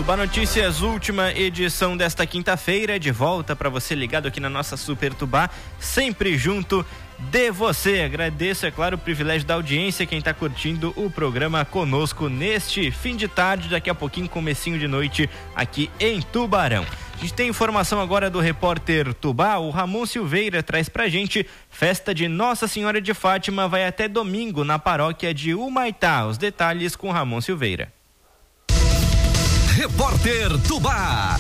Tubá Notícias, última edição desta quinta-feira, de volta para você ligado aqui na nossa Super Tubá, sempre junto de você. Agradeço, é claro, o privilégio da audiência, quem está curtindo o programa conosco neste fim de tarde, daqui a pouquinho, comecinho de noite aqui em Tubarão. A gente tem informação agora do repórter Tubá, o Ramon Silveira traz pra gente: festa de Nossa Senhora de Fátima vai até domingo na paróquia de Humaitá. Os detalhes com Ramon Silveira. Repórter Tubá.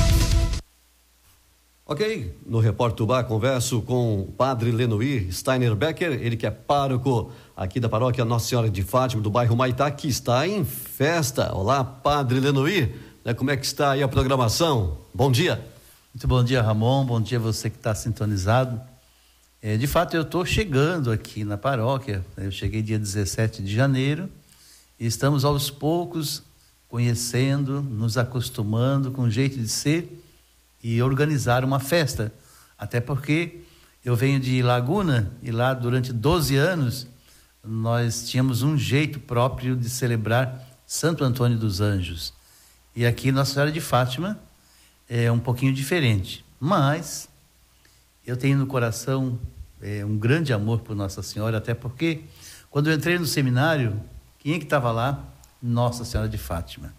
Ok, no Repórter Tubá converso com o padre Lenoir Steiner Becker, ele que é pároco aqui da paróquia Nossa Senhora de Fátima, do bairro Humaitá, que está em festa. Olá, padre Lenoir, como é que está aí a programação? Bom dia. Muito bom dia, Ramon, bom dia você que está sintonizado. De fato, eu estou chegando aqui na paróquia, eu cheguei dia 17 de janeiro e estamos aos poucos conhecendo, nos acostumando com o jeito de ser e organizar uma festa, até porque eu venho de Laguna e lá durante 12 anos nós tínhamos um jeito próprio de celebrar Santo Antônio dos Anjos, e aqui Nossa Senhora de Fátima é um pouquinho diferente, mas eu tenho no coração um grande amor por Nossa Senhora, até porque quando eu entrei no seminário, quem é que estava lá? Nossa Senhora de Fátima.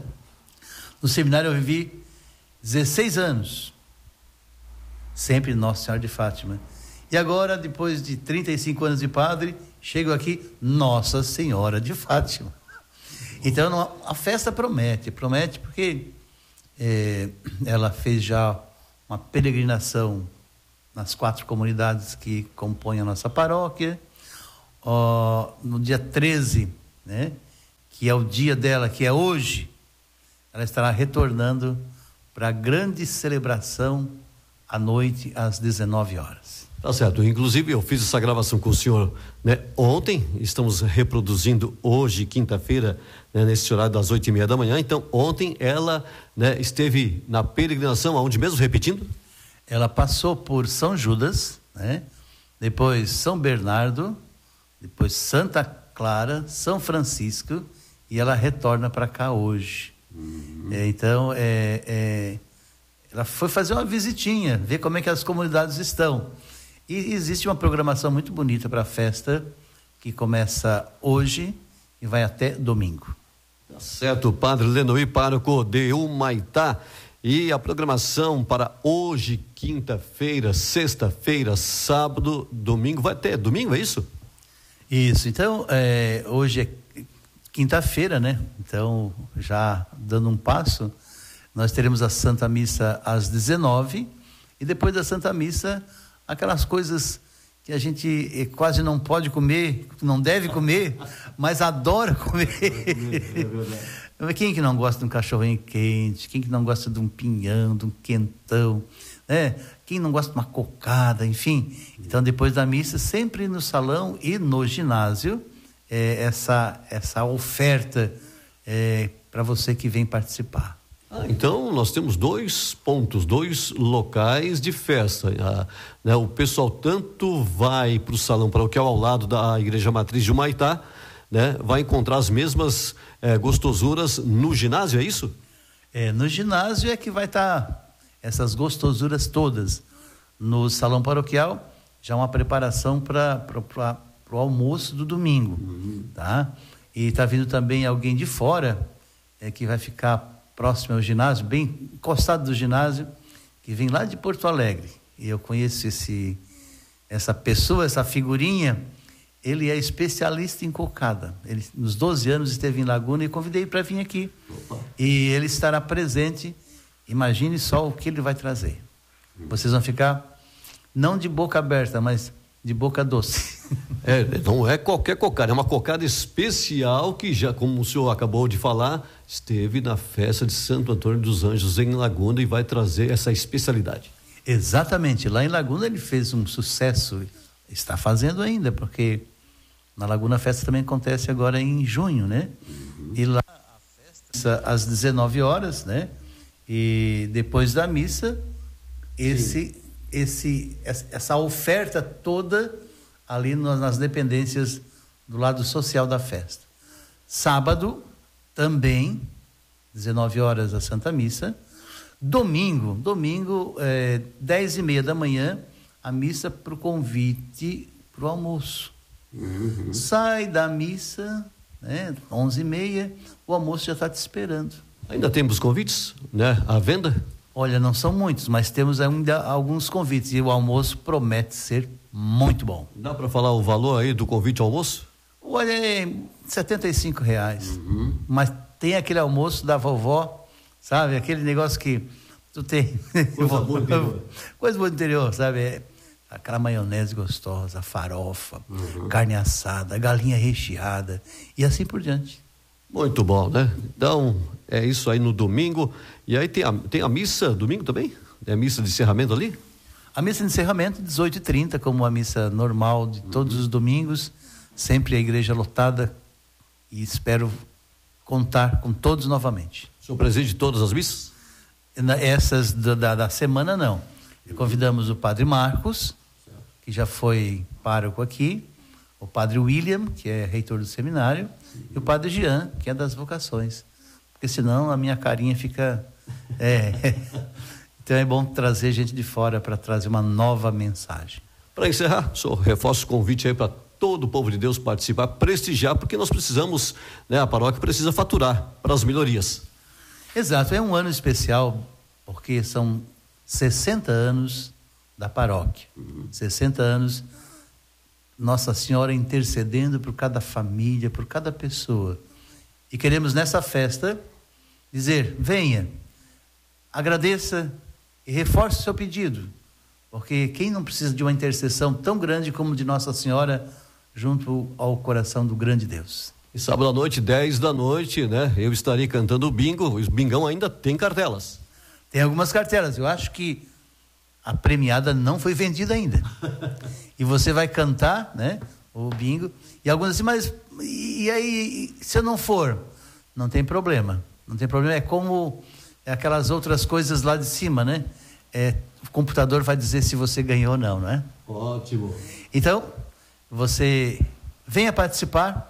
No seminário eu vivi 16 anos, sempre Nossa Senhora de Fátima. E agora, depois de 35 anos de padre, chego aqui, Nossa Senhora de Fátima. Então, a festa promete porque ela fez já uma peregrinação nas 4 comunidades que compõem a nossa paróquia. No dia 13, né, que é o dia dela, que é hoje, ela estará retornando para a grande celebração à noite, às 19 horas. Tá certo, inclusive eu fiz essa gravação com o senhor, né, ontem, estamos reproduzindo hoje, quinta-feira, né, nesse horário das 8:30 da manhã. Então ontem ela, né, esteve na peregrinação, aonde mesmo, repetindo? Ela passou por São Judas, né, depois São Bernardo, depois Santa Clara, São Francisco, e ela retorna para cá hoje. Então ela foi fazer uma visitinha, ver como é que as comunidades estão, e existe uma programação muito bonita para a festa que começa hoje e vai até domingo. Tá certo, padre Lenoir, pároco de Humaitá. E a programação para hoje, quinta-feira, sexta-feira, sábado, domingo, vai até domingo, é isso? Isso, então hoje é quinta-feira, né? Então, já dando um passo, nós teremos a Santa Missa às 19, e depois da Santa Missa, aquelas coisas que a gente quase não pode comer, não deve comer, mas adora comer. Quem que não gosta de um cachorrinho quente? Quem que não gosta de um pinhão, de um quentão, né? Quem não gosta de uma cocada, enfim. Então, depois da missa, sempre no salão e no ginásio, essa oferta para você que vem participar. Então nós temos 2 pontos, 2 locais de festa, né? O pessoal tanto vai para o salão paroquial ao lado da Igreja Matriz de Humaitá, né? Vai encontrar as mesmas gostosuras no ginásio, é isso? No ginásio é que vai estar essas gostosuras todas. No salão paroquial já uma preparação para o almoço do domingo, tá? E está vindo também alguém de fora que vai ficar próximo ao ginásio, bem encostado do ginásio, que vem lá de Porto Alegre. E eu conheço essa pessoa, essa figurinha. Ele é especialista em cocada. Ele, nos 12 anos, esteve em Laguna e convidei para vir aqui. Opa. E ele estará presente. Imagine só o que ele vai trazer. Vocês vão ficar, não de boca aberta, mas de boca doce. Não é qualquer cocada, é uma cocada especial que já, como o senhor acabou de falar, esteve na festa de Santo Antônio dos Anjos em Laguna e vai trazer essa especialidade. Exatamente, lá em Laguna ele fez um sucesso, está fazendo ainda, porque na Laguna a festa também acontece agora em junho, né? E lá a festa às 19 horas, né? E depois da missa, essa oferta toda ali nas dependências do lado social da festa. Sábado também, 19 horas a Santa Missa. Domingo, 10h30 da manhã, a missa para o convite para o almoço. Sai da missa, 11h30, o almoço já está te esperando. Ainda temos convites, né? À venda? Olha, não são muitos, mas temos ainda alguns convites e o almoço promete ser muito bom. Dá para falar o valor aí do convite ao almoço? Olha, é R$75. Mas tem aquele almoço da vovó, sabe? Aquele negócio que tu tem. Coisa boa do interior. Coisa boa do interior, sabe? Aquela maionese gostosa, farofa, carne assada, galinha recheada e assim por diante. Muito bom, né? Então, é isso aí no domingo. E aí tem a missa domingo também? É a missa de encerramento ali? A missa de encerramento, 18h30, como a missa normal de todos os domingos. Sempre a igreja lotada e espero contar com todos novamente. O senhor preside todas as missas? Essas da semana, não. Convidamos o Padre Marcos, que já foi pároco aqui, o Padre William, que é reitor do seminário, e o Padre Jean, que é das vocações. Porque senão a minha carinha fica... Então é bom trazer gente de fora para trazer uma nova mensagem. Para encerrar, só reforço o convite aí para todo o povo de Deus participar, prestigiar, porque nós precisamos, né? A paróquia precisa faturar para as melhorias. Exato, é um ano especial, porque são 60 anos da paróquia. 60 anos, Nossa Senhora intercedendo por cada família, por cada pessoa. E queremos nessa festa dizer, venha, agradeça e reforce o seu pedido. Porque quem não precisa de uma intercessão tão grande como de Nossa Senhora junto ao coração do grande Deus. E sábado à noite, 10 da noite, né? Eu estarei cantando o bingo. O bingão ainda tem cartelas. Tem algumas cartelas. Eu acho que a premiada não foi vendida ainda. E você vai cantar, né? O bingo. E alguns assim, mas e aí, se eu não for? Não tem problema. Não tem problema. É como aquelas outras coisas lá de cima, né? O computador vai dizer se você ganhou ou não, não é? Ótimo. Então, você venha participar.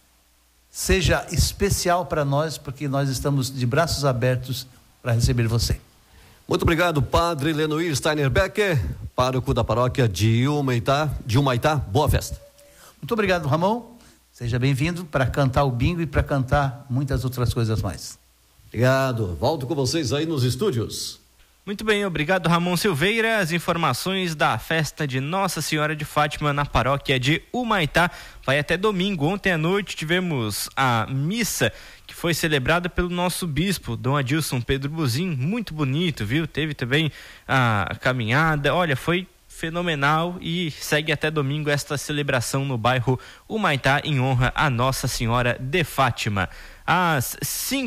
Seja especial para nós, porque nós estamos de braços abertos para receber você. Muito obrigado, Padre Lenoir Steiner Becker, pároco da paróquia de Humaitá. Boa festa. Muito obrigado, Ramon. Seja bem-vindo para cantar o bingo e para cantar muitas outras coisas mais. Obrigado. Volto com vocês aí nos estúdios. Muito bem, obrigado, Ramon Silveira. As informações da festa de Nossa Senhora de Fátima na paróquia de Humaitá vai até domingo. Ontem à noite tivemos a missa que foi celebrada pelo nosso bispo, Dom Adilson Pedro Buzin. Muito bonito, viu? Teve também a caminhada. Olha, foi fenomenal e segue até domingo esta celebração no bairro Humaitá em honra a Nossa Senhora de Fátima. Às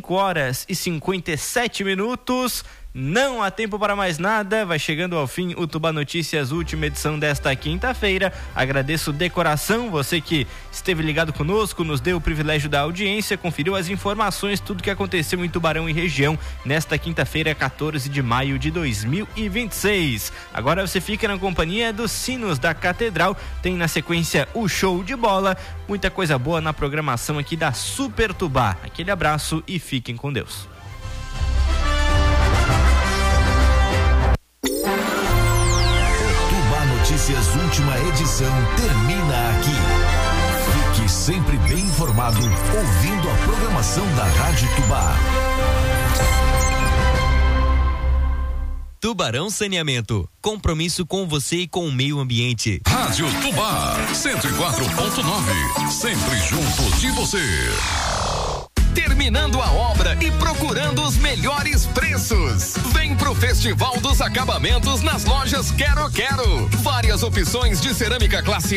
5h57, não há tempo para mais nada, vai chegando ao fim o Tubá Notícias, última edição desta quinta-feira. Agradeço de coração você que esteve ligado conosco, nos deu o privilégio da audiência, conferiu as informações, tudo que aconteceu em Tubarão e região nesta quinta-feira, 14 de maio de 2026. Agora você fica na companhia dos sinos da Catedral, tem na sequência o show de bola, muita coisa boa na programação aqui da Super Tubá. Aquele abraço e fiquem com Deus. Notícias última edição termina aqui. Fique sempre bem informado ouvindo a programação da Rádio Tubá. Tubarão Saneamento, compromisso com você e com o meio ambiente. Rádio Tubá 104.9, sempre junto de você. Terminando a obra e procurando os melhores preços. Vem pro Festival dos Acabamentos nas lojas Quero Quero. Várias opções de cerâmica classe